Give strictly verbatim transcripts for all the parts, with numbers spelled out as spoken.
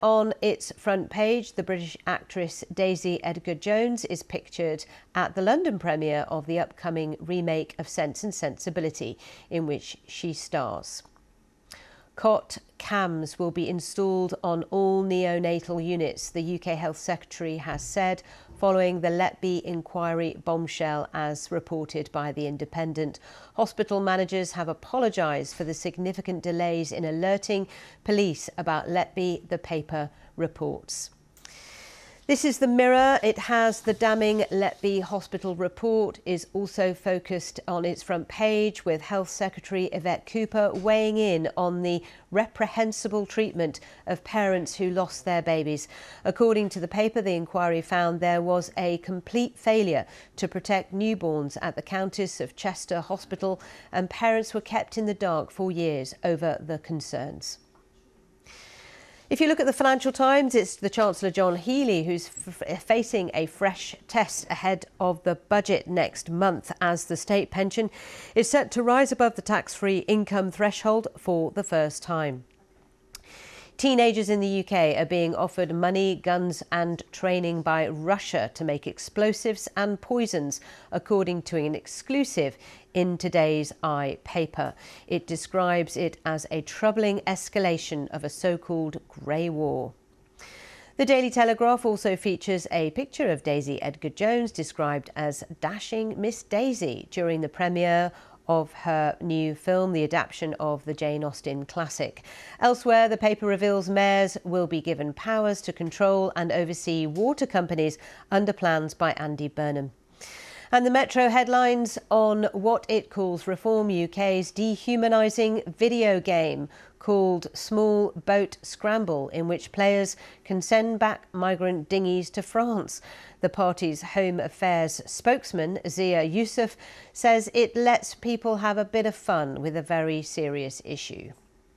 On its front page, the British actress Daisy Edgar-Jones is pictured at the London premiere of the upcoming remake of Sense and Sensibility, in which she stars. Cot cams will be installed on all neonatal units, the U K Health Secretary has said, following the Letby inquiry bombshell, as reported by The Independent. Hospital managers have apologised for the significant delays in alerting police about Letby, the paper reports. This is the Mirror. It has the damning Letby Hospital report, is also focused on its front page, with Health Secretary Yvette Cooper weighing in on the reprehensible treatment of parents who lost their babies. According to the paper, the inquiry found there was a complete failure to protect newborns at the Countess of Chester Hospital, and parents were kept in the dark for years over the concerns. If you look at the Financial Times, it's the Chancellor John Healey who's f facing a fresh test ahead of the budget next month, as the state pension is set to rise above the tax-free income threshold for the first time. Teenagers in the U K are being offered money, guns and training by Russia to make explosives and poisons, according to an exclusive in today's I paper. It describes it as a troubling escalation of a so-called grey war. The Daily Telegraph also features a picture of Daisy Edgar-Jones, described as dashing Miss Daisy, during the premiere of her new film, the adaptation of the Jane Austen classic. Elsewhere, the paper reveals mayors will be given powers to control and oversee water companies under plans by Andy Burnham. And the Metro headlines on what it calls Reform U K's dehumanising video game called Small Boat Scramble, in which players can send back migrant dinghies to France. The party's Home Affairs spokesman, Zia Youssef, says it lets people have a bit of fun with a very serious issue.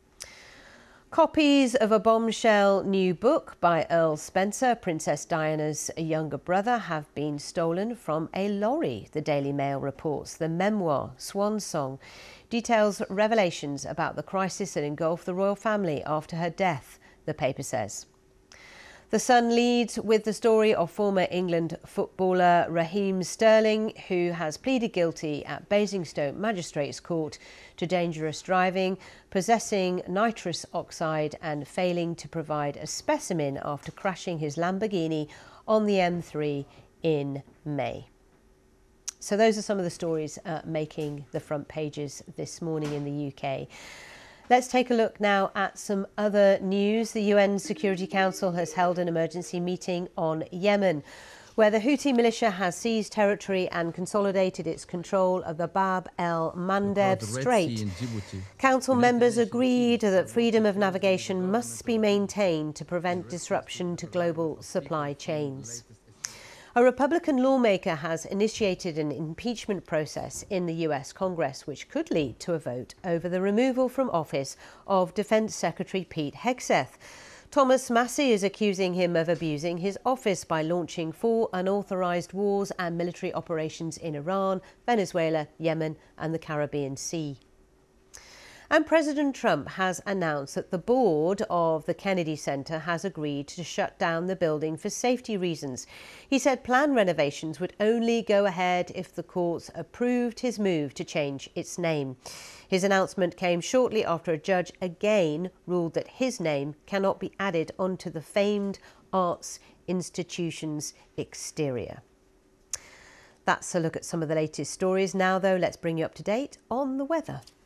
Copies of a bombshell new book by Earl Spencer, Princess Diana's younger brother, have been stolen from a lorry, the Daily Mail reports. The memoir, Swan Song, details revelations about the crisis that engulfed the royal family after her death, the paper says. The Sun leads with the story of former England footballer Raheem Sterling, who has pleaded guilty at Basingstoke Magistrates Court to dangerous driving, possessing nitrous oxide and failing to provide a specimen after crashing his Lamborghini on the M three in May. So those are some of the stories uh, making the front pages this morning in the U K. Let's take a look now at some other news. The U N Security Council has held an emergency meeting on Yemen, where the Houthi militia has seized territory and consolidated its control of the Bab el-Mandeb Strait. Council members agreed that freedom of navigation must be maintained to prevent disruption to global supply chains. A Republican lawmaker has initiated an impeachment process in the U S Congress, which could lead to a vote over the removal from office of Defense Secretary Pete Hegseth. Thomas Massie is accusing him of abusing his office by launching four unauthorised wars and military operations in Iran, Venezuela, Yemen and the Caribbean Sea. And President Trump has announced that the board of the Kennedy Center has agreed to shut down the building for safety reasons. He said planned renovations would only go ahead if the courts approved his move to change its name. His announcement came shortly after a judge again ruled that his name cannot be added onto the famed arts institution's exterior. That's a look at some of the latest stories. Now, though, let's bring you up to date on the weather.